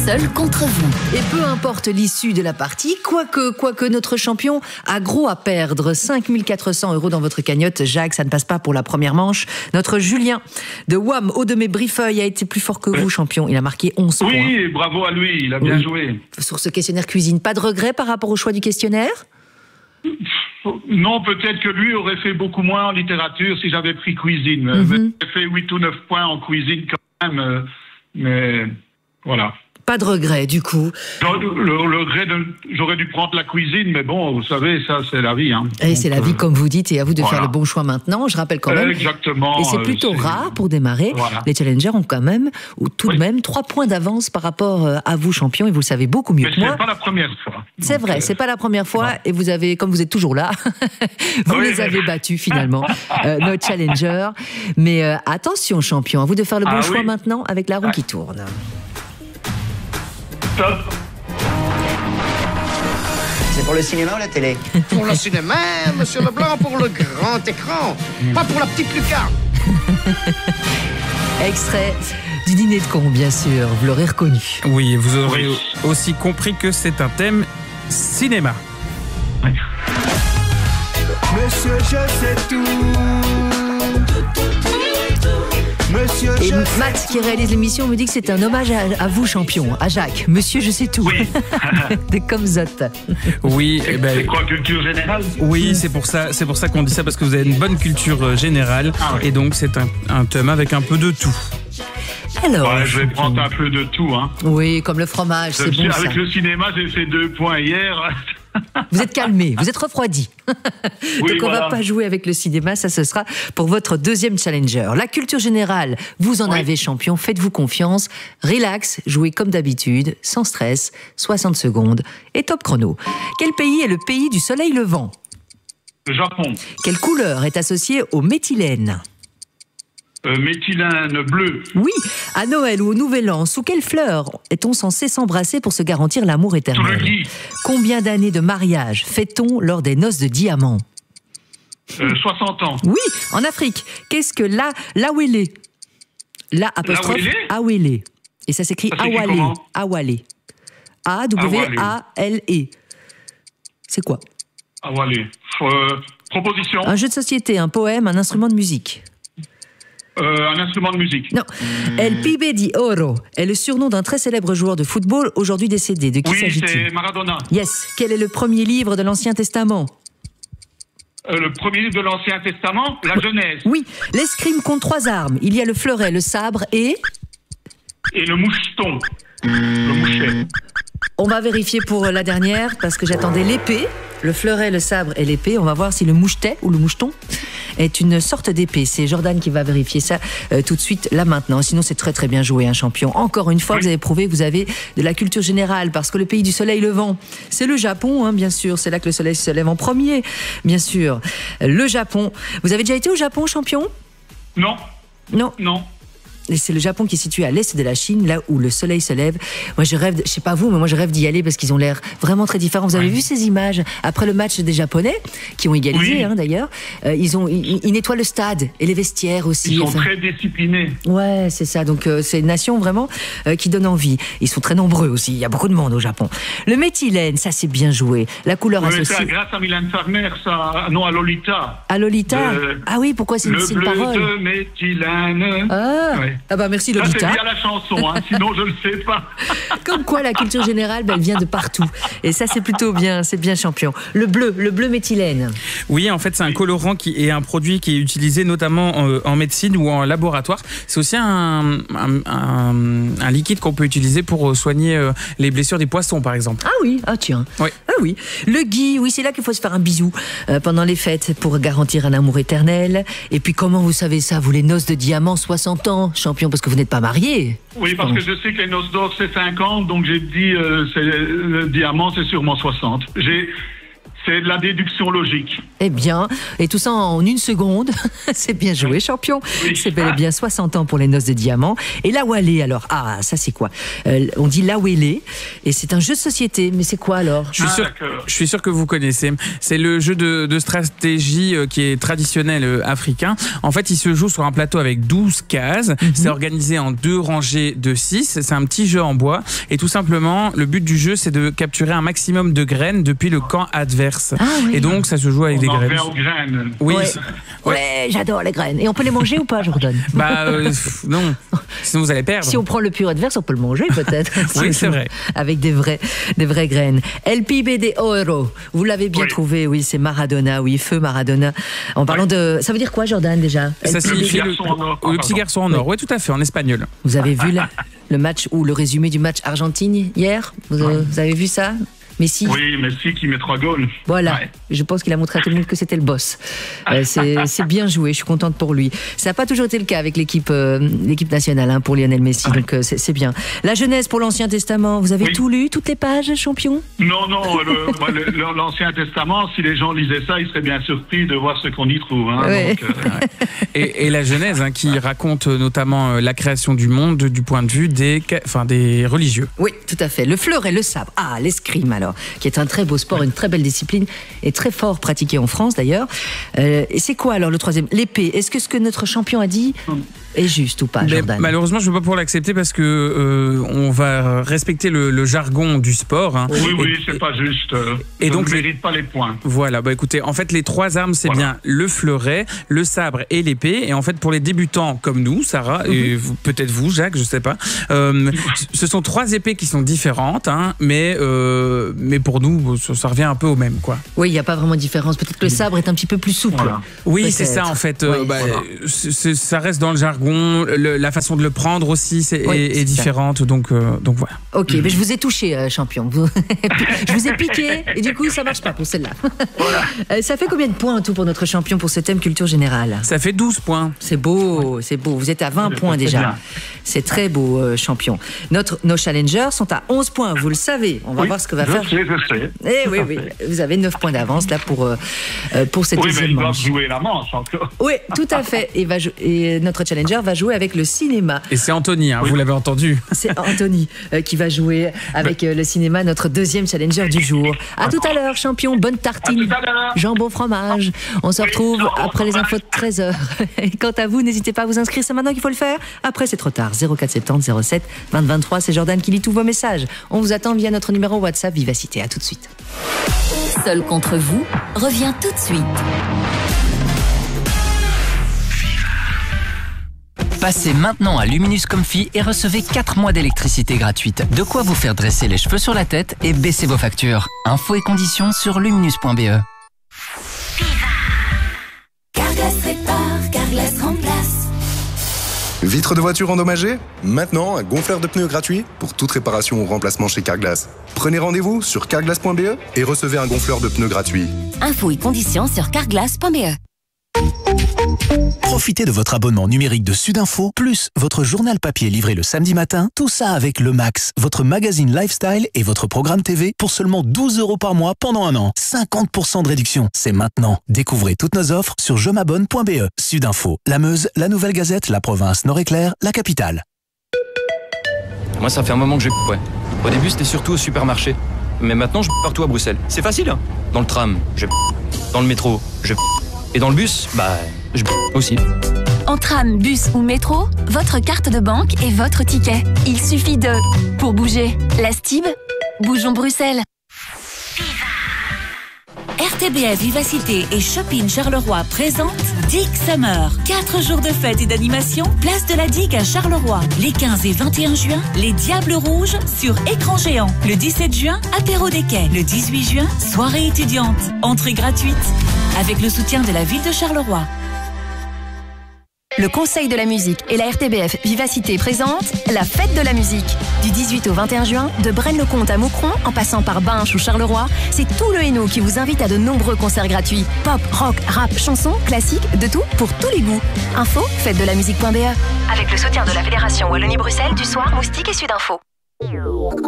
seul contre vous. Et peu importe l'issue de la partie, quoique notre champion a gros à perdre. 5 400 € dans votre cagnotte. Jacques, ça ne passe pas pour la première manche. Notre Julien de Wam, Haut-de-Brifeuille, a été plus fort que vous, champion. Il a marqué 11 points. Oui, bravo à lui, il a bien joué. Sur ce questionnaire cuisine, pas de regret par rapport au choix du questionnaire ? Non, peut-être que lui aurait fait beaucoup moins en littérature si j'avais pris cuisine. J'ai fait 8 ou 9 points en cuisine quand même, mais voilà. Pas de regret, du coup. Le regret, j'aurais dû prendre la cuisine, mais bon, vous savez, ça, c'est la vie. Hein. Et c'est la vie, comme vous dites, et à vous de faire le bon choix maintenant. Je rappelle quand même. Exactement. Et c'est plutôt rare pour démarrer. Voilà. Les challengers ont quand même, ou tout de même, 3 points d'avance par rapport à vous, champion, et vous le savez beaucoup mieux que moi. Mais c'est pas la première fois. C'est vrai, c'est pas la première fois, et vous avez, comme vous êtes toujours là, vous les avez battus finalement, nos challengers. Mais attention, champion, à vous de faire le bon choix maintenant avec la roue qui tourne. C'est pour le cinéma ou la télé? Pour le cinéma, monsieur Leblanc, pour le grand écran, pas pour la petite lucarne. Extrait du dîner de con, bien sûr, vous l'aurez reconnu. Oui, vous aurez aussi compris que c'est un thème cinéma. Monsieur, je sais tout. Monsieur, et Matt, qui réalise l'émission, me dit que c'est un hommage à vous, champion, à Jacques. Monsieur, je sais tout. Oui. De Comzot. Oui. C'est quoi, culture générale? Oui, c'est pour ça qu'on dit ça, parce que vous avez une bonne culture générale. Et donc, c'est un thème avec un peu de tout. Alors, je vais prendre un peu de tout. Hein. Oui, comme le fromage, c'est bon. Avec le cinéma, j'ai fait 2 points hier. Vous êtes calmé, vous êtes refroidi. Oui, donc on va pas jouer avec le cinéma, ça ce sera pour votre deuxième challenger. La culture générale, vous en avez, champion, faites-vous confiance, relax, jouez comme d'habitude, sans stress, 60 secondes et top chrono. Quel pays est le pays du soleil levant? Le Japon. Quelle couleur est associée au méthylène? Méthylène bleu. Oui, à Noël ou au Nouvel An, sous quelle fleur est-on censé s'embrasser pour se garantir l'amour éternel? Sous le gui. Combien d'années de mariage fait-on lors des noces de diamant? 60 ans. Oui, en Afrique. Qu'est-ce que l'awele? La apostrophe awele. Et ça s'écrit awale. Awale. A-W-A-L-E. C'est quoi? Awale. Proposition. Un jeu de société, un poème, un instrument de musique. Un instrument de musique. Non. El Pibe di Oro est le surnom d'un très célèbre joueur de football aujourd'hui décédé. De qui s'agit-il? Oui, c'est Maradona. Yes. Quel est le premier livre de l'Ancien Testament? Le premier livre de l'Ancien Testament, la Genèse. Oui. L'escrime compte 3 armes. Il y a le fleuret, le sabre et le moucheton. Le mouchet. On va vérifier pour la dernière parce que j'attendais l'épée. Le fleuret, le sabre et l'épée. On va voir si le mouchetet ou le moucheton est une sorte d'épée. C'est Jordan qui va vérifier ça tout de suite, là, maintenant. Sinon, c'est très, très bien joué, un champion. Encore une fois, vous avez prouvé que vous avez de la culture générale, parce que le pays du soleil levant, c'est le Japon, hein, bien sûr. C'est là que le soleil se lève en premier, bien sûr. Le Japon. Vous avez déjà été au Japon, champion? Non. Non. Non. C'est le Japon qui est situé à l'est de la Chine, là où le soleil se lève. Moi, je rêve, je sais pas vous, mais moi, je rêve d'y aller parce qu'ils ont l'air vraiment très différents. Vous avez vu ces images après le match des Japonais, qui ont égalisé, hein, d'ailleurs. Ils nettoient le stade et les vestiaires aussi. Ils sont très disciplinés. Ouais, c'est ça. Donc, c'est une nation vraiment qui donne envie. Ils sont très nombreux aussi. Il y a beaucoup de monde au Japon. Le méthylène, ça, c'est bien joué. La couleur associée. C'est grâce à Mylène Farmer, ça. Non, à Lolita. À Lolita. Ah oui, pourquoi c'est une parole? Le bleu de méthylène. Ah. Ouais. Ah bah merci Lolita. C'est bien la chanson, hein, sinon je le sais pas. Comme quoi la culture générale, elle vient de partout. Et ça c'est plutôt bien, c'est bien champion. Le bleu méthylène. Oui, en fait c'est un colorant qui est un produit qui est utilisé notamment en médecine ou en laboratoire. C'est aussi un liquide qu'on peut utiliser pour soigner les blessures des poissons par exemple. Ah oui, ah tiens. Oui. Ah oui. Le gui, oui c'est là qu'il faut se faire un bisou pendant les fêtes pour garantir un amour éternel. Et puis comment vous savez ça, vous les noces de diamant, 60 ans, champion, parce que vous n'êtes pas marié. Oui, parce que je sais que les noces d'or c'est 50, donc j'ai dit le diamant c'est sûrement 60. C'est de la déduction logique. Eh bien, et tout ça en une seconde. C'est bien joué, champion. Oui. C'est bel et bien 60 ans pour les noces de diamants. Et la Wallé, alors, ça c'est quoi? On dit la Wallé, et c'est un jeu de société. Mais c'est quoi alors? Je suis sûr que vous connaissez. C'est le jeu de stratégie qui est traditionnel africain. En fait, il se joue sur un plateau avec 12 cases. C'est organisé en 2 rangées de 6. C'est un petit jeu en bois. Et tout simplement, le but du jeu, c'est de capturer un maximum de graines depuis le camp adverse. Ah, oui. Et donc, ça se joue avec des On en graines. revient aux graines. Oui. Ouais. Ouais, j'adore les graines. Et on peut les manger ou pas, Jordan? Non. Sinon, vous allez perdre. Si on prend le pur adverse, on peut le manger peut-être. Oui, c'est vrai. Avec des vraies graines. El Pibe de Oro. Vous l'avez bien Oui. trouvé, oui, c'est Maradona, oui, feu Maradona. En parlant de... Ça veut dire quoi, Jordan, déjà? Ça El signifie petit garçon en or. le petit garçon en or. Oui, tout à fait, en espagnol. Vous avez vu le match ou le résumé du match Argentine hier? Vous avez vu ça? Messi. Oui, Messi qui met 3 goals. Voilà, Ouais. je pense qu'il a montré à tout le monde que c'était le boss. C'est bien joué, je suis contente pour lui. Ça n'a pas toujours été le cas avec l'équipe nationale pour Lionel Messi, donc c'est bien. La Genèse pour l'Ancien Testament, vous avez Oui. tout lu, toutes les pages, champion? Non, l'Ancien Testament, si les gens lisaient ça, ils seraient bien surpris de voir ce qu'on y trouve. Hein, Ouais. donc, Et la Genèse, qui raconte notamment la création du monde du point de vue des religieux. Oui, tout à fait. Le fleuret, le sabre, l'escrime alors, qui est un très beau sport, une très belle discipline et très fort pratiqué en France d'ailleurs. Et c'est quoi alors le troisième? L'épée. Est-ce que ce que notre champion a dit est juste ou pas, Mais Jordan? malheureusement, je ne peux pas pouvoir l'accepter parce que on va respecter le jargon du sport. Hein. oui, c'est pas juste. et Ça donc, ne mérite pas les points. Voilà, écoutez, en fait, les 3 armes, c'est bien le fleuret, le sabre et l'épée. Et en fait, pour les débutants comme nous, Sarah, et peut-être vous, Jacques, je sais pas, ce sont 3 épées qui sont différentes, hein, mais pour nous, ça revient un peu au même, quoi. Oui, il n'y a pas vraiment de différence. Peut-être que le sabre est un petit peu plus souple. Voilà. Oui, Peut-être. c'est ça, en fait. Oui. Ça reste dans le jargon. La façon de le prendre aussi Oui, c'est est ça. différente. Donc voilà. Ok, mais je vous ai touché, champion. Je vous ai piqué et du coup, ça marche pas pour celle-là. Ça fait combien de points en tout pour notre champion pour ce thème culture générale? Ça fait 12 points. C'est beau, c'est beau. Vous êtes à 20 points c'est déjà. bien. C'est très beau, champion. Nos challengers sont à 11 points, vous le savez. On va voir ce que va faire. Je sais. Eh oui, vous avez 9 points d'avance là pour cette Oui, mais deuxième ils doivent manche. jouer la manche encore. Oui, tout à fait. Et notre challenger va jouer avec le cinéma. Et c'est Anthony, hein, vous l'avez entendu. C'est Anthony qui va jouer avec le cinéma, notre deuxième challenger du jour. À tout à l'heure, champion. Bonne tartine. À tout à l'heure. Jambon fromage. On se retrouve jambon après les infos de 13h. Et quant à vous, n'hésitez pas à vous inscrire. C'est maintenant qu'il faut le faire. Après, c'est trop tard. 0470 07 20 23. C'est Jordan qui lit tous vos messages. On vous attend via notre numéro WhatsApp Vivacité. À tout de suite. Seul contre vous revient tout de suite. Passez maintenant à Luminus Comfy et recevez 4 mois d'électricité gratuite. De quoi vous faire dresser les cheveux sur la tête et baisser vos factures. Infos et conditions sur luminus.be. Carglass répare, Carglass remplace. Vitre de voiture endommagée? Maintenant, un gonfleur de pneus gratuit pour toute réparation ou remplacement chez Carglass. Prenez rendez-vous sur carglass.be et recevez un gonfleur de pneus gratuit. Infos et conditions sur carglass.be. Profitez de votre abonnement numérique de Sudinfo, plus votre journal papier livré le samedi matin, tout ça avec Le Max, votre magazine lifestyle et votre programme TV pour seulement 12 € par mois pendant un an. 50% de réduction, c'est maintenant. Découvrez toutes nos offres sur jemabonne.be. Sudinfo, la Meuse, la Nouvelle Gazette, la province Nord-Éclair, la capitale. Moi, ça fait un moment que ouais. Au début, c'était surtout au supermarché. Mais maintenant, je partout à Bruxelles. C'est facile, hein. Dans le tram, dans le métro, et dans le bus, je aussi. En tram, bus ou métro, votre carte de banque est votre ticket. Il suffit de... Pour bouger, la Stib, bougeons Bruxelles. RTBF Vivacité et Shopping Charleroi présentent Dig Summer. 4 jours de fête et d'animation, place de la Digue à Charleroi. Les 15 et 21 juin, les Diables Rouges sur écran géant. Le 17 juin, apéro des quais. Le 18 juin, soirée étudiante. Entrée gratuite. Avec le soutien de la ville de Charleroi. Le Conseil de la musique et la RTBF Vivacité présentent la Fête de la musique. Du 18 au 21 juin, de Braine-le-Comte à Moucron, en passant par Binche ou Charleroi, c'est tout le Hainaut qui vous invite à de nombreux concerts gratuits. Pop, rock, rap, chansons, classiques, de tout pour tous les goûts. Info, fête-de-la-musique.be. Avec le soutien de la Fédération Wallonie-Bruxelles, du Soir, Moustique et Sudinfo.